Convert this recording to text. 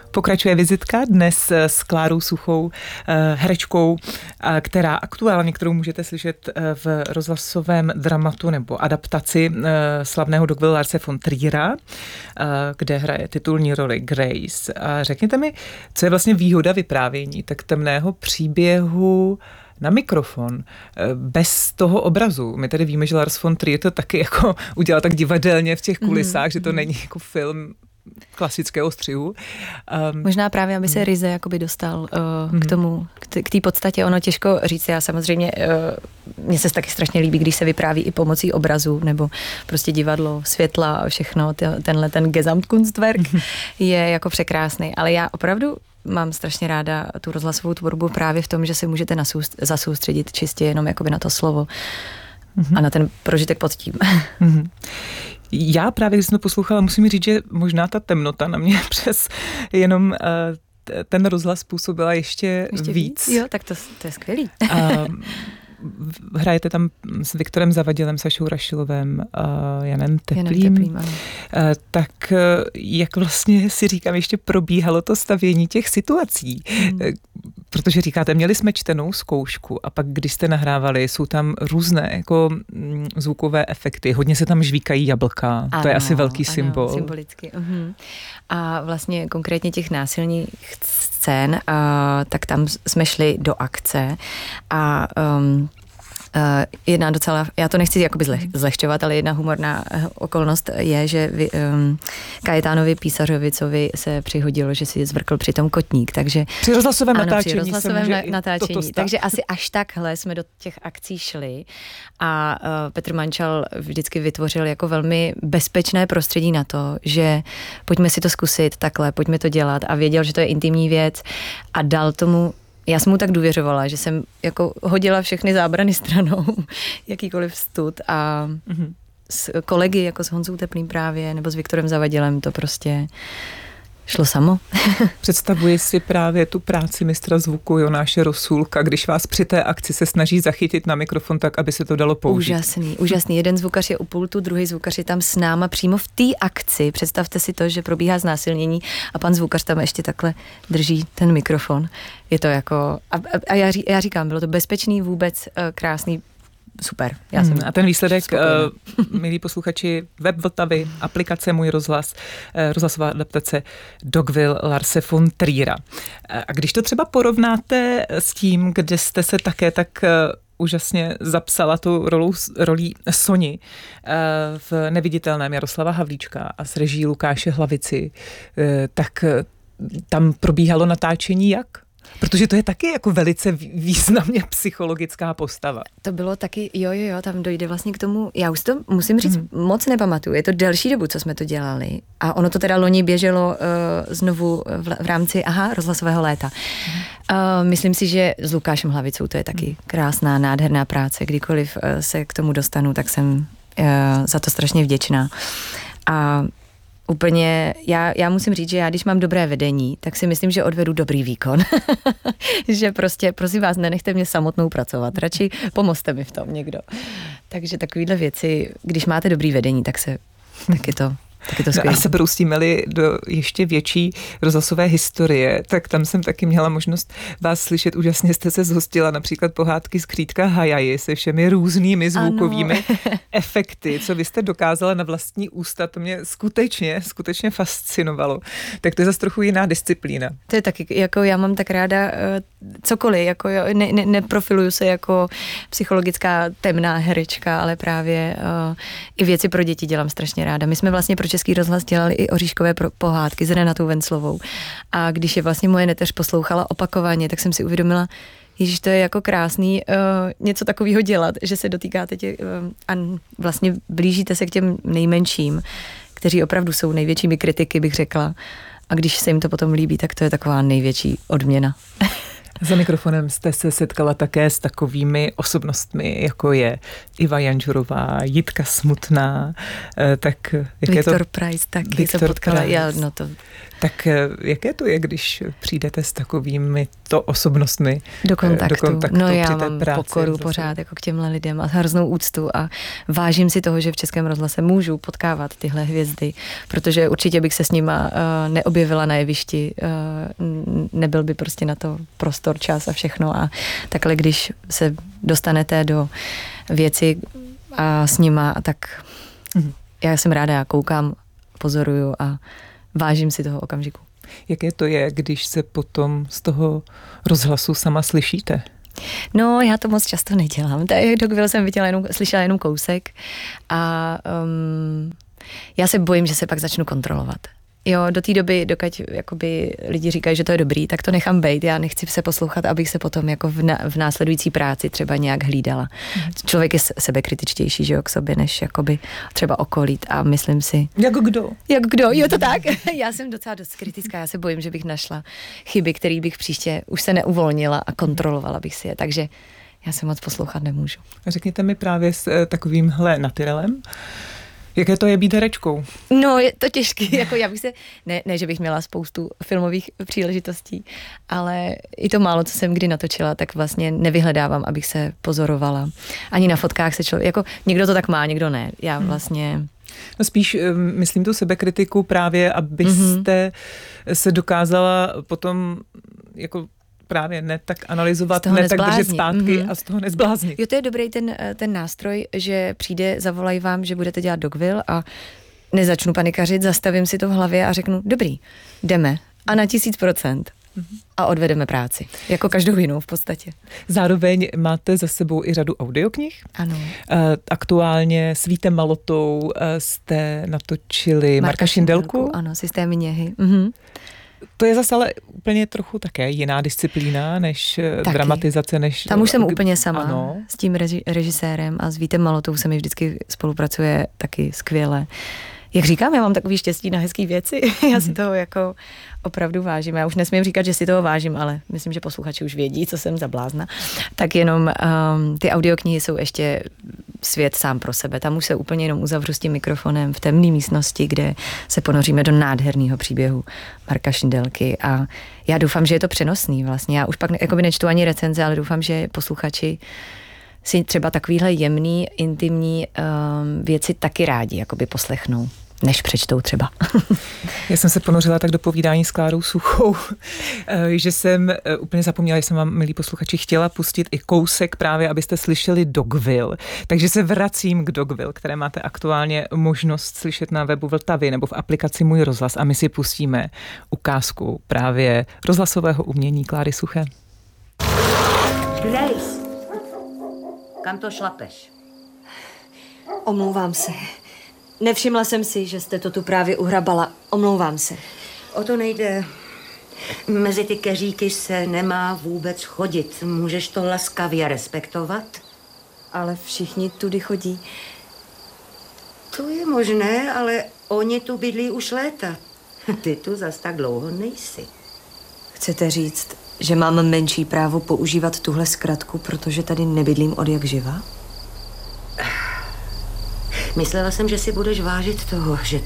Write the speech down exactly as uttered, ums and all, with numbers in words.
Pokračuje vizitka dnes s Klárou Suchou, herečkou, která aktuálně, kterou můžete slyšet v rozhlasovém dramatu nebo adaptaci slavného Dogville Larse von Triera, kde hraje titulní roli Grace. A řekněte mi, co je vlastně výhoda vyprávění tak temného příběhu na mikrofon, bez toho obrazu. My tady víme, že Lars von Trier to taky jako udělal tak divadelně v těch kulisách, mm. že to není jako film klasického střihu. Um, Možná právě, aby se ryze jakoby dostal uh, mm. k tomu, k té podstatě. Ono těžko říct. Já samozřejmě, uh, mně se taky strašně líbí, když se vypráví i pomocí obrazu, nebo prostě divadlo, světla a všechno. Tenhle ten Gesamtkunstwerk mm. je jako překrásný. Ale já opravdu mám strašně ráda tu rozhlasovou tvorbu právě v tom, že se můžete nasoust- zasoustředit čistě jenom jakoby na to slovo mm. a na ten prožitek pod tím. Mm. Já právě, když jsem to poslouchala, musím říct, že možná ta temnota na mě přes jenom uh, ten rozhlas působila ještě, ještě víc. víc. Jo, tak to, to je skvělý. Uh, hrajete tam s Viktorem Zavadilem, Sašou Rašilovem, uh, Janem Teplým. Janem Teplým uh, tak uh, jak vlastně si říkám, ještě probíhalo to stavění těch situací. Hmm. Uh, protože říkáte, měli jsme čtenou zkoušku a pak, když jste nahrávali, jsou tam různé jako mm, zvukové efekty. Hodně se tam žvíkají jablka. Ano, to je asi velký ano, symbol. Symbolicky. Uh-huh. A vlastně konkrétně těch násilných scén, uh, tak tam jsme šli do akce a um, Uh, jedna docela, já to nechci jakoby zleh, zlehčovat, ale jedna humorná okolnost je, že vy, um, Kajetánovi Písařovicovi se přihodilo, že si zvrkl při tom kotník, takže... Při rozhlasovém ano, natáčení. Při rozhlasovém na, natáčení, takže asi až takhle jsme do těch akcí šli a uh, Petr Mančal vždycky vytvořil jako velmi bezpečné prostředí na to, že pojďme si to zkusit takhle, pojďme to dělat a věděl, že to je intimní věc a dal tomu. Já jsem mu tak důvěřovala, že jsem jako hodila všechny zábrany stranou, jakýkoliv stud a mm-hmm. s kolegy, jako s Honzou Teplým právě, nebo s Viktorem Zavadilem, to prostě šlo samo. Představuji si právě tu práci mistra zvuku Jonáše Rosulka, když vás při té akci se snaží zachytit na mikrofon tak, aby se to dalo použít. Úžasný, úžasný. Jeden zvukař je u pultu, druhý zvukař je tam s náma přímo v té akci. Představte si to, že probíhá znásilnění a pan zvukař tam ještě takhle drží ten mikrofon. Je to jako, a, a já, ří, já říkám, bylo to bezpečný, vůbec uh, krásný, super. Já jsem a ten výsledek, uh, milí posluchači, web Vltavy, aplikace Můj rozhlas, uh, rozhlasová adaptace Dogville Larse von Triera. Uh, a když to třeba porovnáte s tím, kde jste se také tak uh, úžasně zapsala tu rolu, rolí Soni uh, v Neviditelném Jaroslava Havlíčka a s režií Lukáše Hlavici, uh, tak uh, tam probíhalo natáčení jak? Protože to je taky jako velice významně psychologická postava. To bylo taky, jo, jo, jo, tam dojde vlastně k tomu, já už to musím říct, mm. moc nepamatuju, je to delší dobu, co jsme to dělali a ono to teda loni běželo uh, znovu v, v rámci, aha, rozhlasového léta. Mm. Uh, myslím si, že s Lukášem Hlavicou to je taky krásná, nádherná práce, kdykoliv uh, se k tomu dostanu, tak jsem uh, za to strašně vděčná. A úplně, já, já musím říct, že já, když mám dobré vedení, tak si myslím, že odvedu dobrý výkon. Že prostě, prosím vás, nenechte mě samotnou pracovat, radši pomozte mi v tom někdo. Takže takovýhle věci, když máte dobrý vedení, tak se, tak je to... No a se broustíme-li do ještě větší rozhlasové historie, tak tam jsem taky měla možnost vás slyšet. Úžasně jste se zhostila například pohádky z Křídka Hajaji se všemi různými zvukovými efekty, co vy jste dokázala na vlastní ústa, to mě skutečně, skutečně fascinovalo. Tak to je zase trochu jiná disciplína. To je taky, jako já mám tak ráda uh, cokoliv, jako ne, ne, neprofiluju se jako psychologická temná herečka, ale právě uh, i věci pro děti dělám strašně ráda. My jsme vlastně pro Český rozhlas dělali i oříškové pohádky s Renatou Venclovou. A když je vlastně moje neteř poslouchala opakovaně, tak jsem si uvědomila, ježiš, to je jako krásný uh, něco takového dělat, že se dotýkáte tě, uh, a vlastně blížíte se k těm nejmenším, kteří opravdu jsou největšími kritiky, bych řekla. A když se jim to potom líbí, tak to je taková největší odměna. Za mikrofonem jste se setkala také s takovými osobnostmi, jako je Iva Janžurová, Jitka Smutná, tak jak Viktor je to? Price taky Viktor se potkala. Price. Já, no to... Tak jaké to je, když přijdete s takovými to osobnostmi do kontaktu? Do kontaktu no já při té mám práci, pokoru zase. Pořád jako k těmhle lidem a hroznou úctu a vážím si toho, že v Českém rozhlase můžu potkávat tyhle hvězdy, protože určitě bych se s nima uh, neobjevila na jevišti, uh, nebyl by prostě na to prostor, čas a všechno a takhle, když se dostanete do věci a s nima, tak mm. já jsem ráda, já koukám, pozoruju a vážím si toho okamžiku. Jaké to je, když se potom z toho rozhlasu sama slyšíte? No, já to moc často nedělám. Dogville jsem viděla jenom, slyšela jenom kousek a um, já se bojím, že se pak začnu kontrolovat. Jo, do té doby, dokud jakoby lidi říkají, že to je dobrý, tak to nechám bejt. Já nechci se poslouchat, abych se potom jako v, na, v následující práci třeba nějak hlídala. Mm. Člověk je sebekritičtější, že jo, k sobě, než jakoby třeba okolí a myslím si... Jak kdo? Jak kdo, jo, to tak. Já jsem docela dost kritická, já se bojím, že bych našla chyby, které bych příště už se neuvolnila a kontrolovala bych si je, takže já se moc poslouchat nemůžu. Řekněte mi právě s takovýmhle natyrelem, jaké to je být herečkou? No, je to těžký, jako já bych se, ne, ne, že bych měla spoustu filmových příležitostí, ale i to málo, co jsem kdy natočila, tak vlastně nevyhledávám, abych se pozorovala. Ani na fotkách se člověk, jako někdo to tak má, někdo ne. Já vlastně... No spíš myslím tu sebekritiku právě, abyste mm-hmm. se dokázala potom jako právě ne tak analyzovat, ne tak držet zpátky mm-hmm. a z toho nezbláznit. Jo, to je dobrý ten, ten nástroj, že přijde, zavolají vám, že budete dělat Dogville a nezačnu panikařit, zastavím si to v hlavě a řeknu, dobrý, jdeme a na tisíc procent a odvedeme práci. Jako každou jinou v podstatě. Zároveň máte za sebou i řadu audioknih. Ano. Aktuálně s Vítem Malotou jste natočili Marka, Marka Šindelku. Šindelku. Ano, Systémy něhy. Mhm. To je zase ale úplně trochu také jiná disciplína, než taky. Dramatizace, než... Tam už jsem úplně sama ano. s tím reži- režisérem a s Vítem Malotou se mi vždycky spolupracuje taky skvěle. Jak říkám, já mám takový štěstí na hezký věci. Já si toho jako opravdu vážím. Já už nesmím říkat, že si toho vážím, ale myslím, že posluchači už vědí, co jsem za blázna. Tak jenom um, ty audioknihy jsou ještě svět sám pro sebe. Tam už se úplně jenom uzavřu s tím mikrofonem v temné místnosti, kde se ponoříme do nádherného příběhu Marka Šindelky a já doufám, že je to přenosný vlastně. Já už pak jakoby nečtu ani recenze, ale doufám, že posluchači si třeba takovýhle jemný, intimní um, věci taky rádi jakoby poslechnou, než přečtou třeba. Já jsem se ponořila tak do povídání s Klárou Suchou, že jsem úplně zapomněla, že jsem vám, milí posluchači, chtěla pustit i kousek právě, abyste slyšeli Dogville. Takže se vracím k Dogville, které máte aktuálně možnost slyšet na webu Vltavy nebo v aplikaci Můj rozhlas a my si pustíme ukázku právě rozhlasového umění Kláry Suché. Grace, kam to šlapeš? Omlouvám se. Nevšimla jsem si, že jste to tu právě uhrabala. Omlouvám se. O to nejde. Mezi ty keříky se nemá vůbec chodit. Můžeš to laskavě respektovat? Ale všichni tudy chodí. To je možné, ale oni tu bydlí už léta. Ty tu zas tak dlouho nejsi. Chcete říct, že mám menší právo používat tuhle zkratku, protože tady nebydlím od jak živa? Myslela jsem, že si budeš vážit toho, že